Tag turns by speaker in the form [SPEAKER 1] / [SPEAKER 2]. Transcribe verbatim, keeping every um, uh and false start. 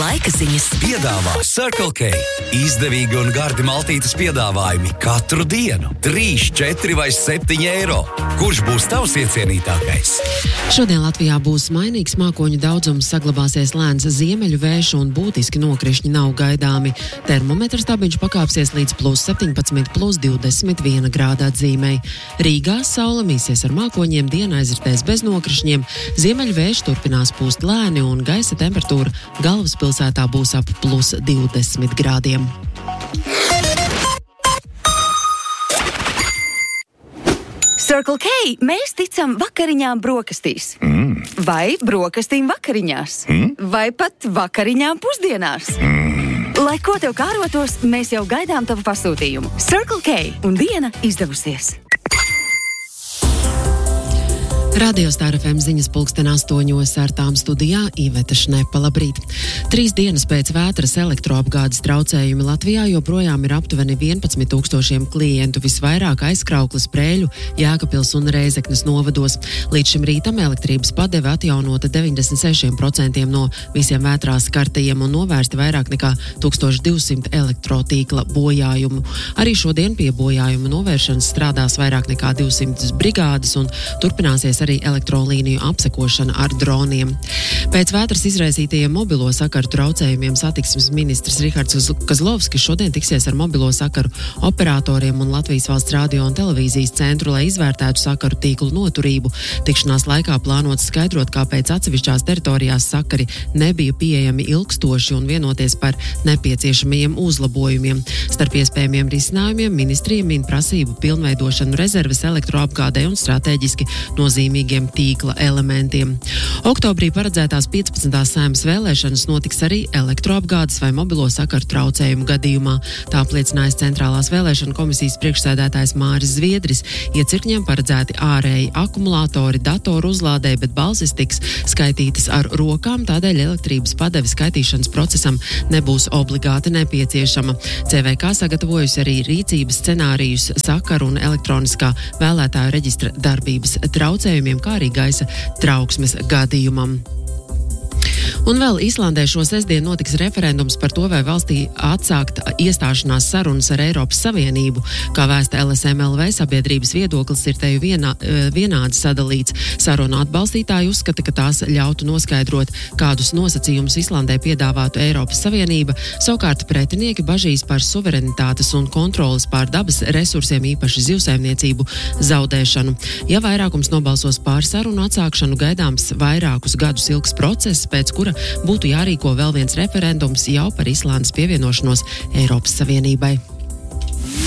[SPEAKER 1] laika ziņas.
[SPEAKER 2] Piedāvā Circle K. Izdevīgi un gardi maltītes piedāvājumi katru dienu. trīs, četri vai septiņi eiro. Kurš būs tavs iecienītākais?
[SPEAKER 3] Šodien Latvijā būs mainīgs mākoņu daudzums, saglabāsies lēns ziemeļu vējš un būtiski nokrišņi nav gaidāmi. Termometrs stabiņš pakāpsies līdz plus septiņpadsmit, plus divdesmit viena grāda atzīmei. Rīgā saule mīsies ar mākoņiem, diena aizritēs bez nokrišņiem, ziemeļu vējš turpinās pūst lēni un gaisa temperatūra galvaspilsētā būs ap plus divdesmit grādiem.
[SPEAKER 1] Circle K, mēs ticam vakariņām brokastīs.
[SPEAKER 2] Mm.
[SPEAKER 1] Vai brokastīm vakariņās.
[SPEAKER 2] Mm.
[SPEAKER 1] Vai pat vakariņām pusdienās.
[SPEAKER 2] Mm.
[SPEAKER 1] Lai ko tev kārotos, mēs jau gaidām tavu pasūtījumu. Circle K un diena izdevusies.
[SPEAKER 3] Radio Star F M ziņas pulksten astoņos ar tām studijā Iveta Šnepa. Labrīt. Trīs dienas pēc vētras elektroapgādes traucējumi Latvijā joprojām ir aptuveni vienpadsmit tūkstošiem klientu, visvairāk aizkrauklas, Prēļu, Jēkabpils un Rēzeknes novados. Līdz šim rītam elektrības padeve atjaunota deviņdesmit seši procenti no visiem vētrās skartajiem un novērsti vairāk nekā tūkstoš divsimt elektrotīkla bojājumu. Arī šodien pie bojājumu novēršanas strādās vairāk nekā divsimt brigādes un turpināsies arī elektrolīniju apsekošana ar droniem. Pēc vētras izraisītajiem mobilo sakaru traucējumiem satiksmes ministrs Rihards Kazlovskis šodien tiksies ar mobilo sakaru operatoriem un Latvijas valsts radio un televīzijas centru, lai izvērtētu sakaru tīklu noturību. Tikšanās laikā plānots skaidrot, kāpēc atsevišķās teritorijās sakari nebija pieejami ilgstoši un vienoties par nepieciešamajiem uzlabojumiem. Starp iespējamiem risinājumiem ministrija min prasību pilnveidošanu rezerves elektroapgādē un strateģiski nozīmīgiem tīkla elementiem. Oktobrī paredzētās piecpadsmitās Saeimas vēlēšanas notiks arī elektroapgādes vai mobilo sakaru traucējumu gadījumā. Tā apliecinājis Centrālās vēlēšana komisijas priekšsēdētājs Māris Zviedris. Iecirkņiem paredzēti ārēji akumulātori datoru uzlādē, bet balsis tiks skaitītas ar rokām, tādēļ elektrības padeves skaitīšanas procesam nebūs obligāti nepieciešama. C V K sagatavojusi arī rīcības scenārijus sakaru un elektroniskā vēlētāju reģistra darbības traucējumiem, kā arī gaisa trauksmes gadījumam. Un vēl Islandē šo sestdien notiks referendums par to, vai valstī atsākt iestāšanās sarunas ar Eiropas Savienību. Kā vēsta L S M L V, sabiedrības viedoklis ir teju vienā, vienādi sadalīts. Sarunu atbalstītāji uzskata, ka tās ļautu noskaidrot, kādus nosacījumus Islandē piedāvātu Eiropas Savienība. Savukārt pretinieki bažīs par suverenitātes un kontroles pār dabas resursiem, īpaši zivsaimniecību, zaudēšanu. Ja vairākums nobalsos pār sarunu atsākšanu, gaidāms vairākus gadus ilgs process, pēc kura būtu jārīko vēl viens referendums jau par Islandes pievienošanos Eiropas Savienībai.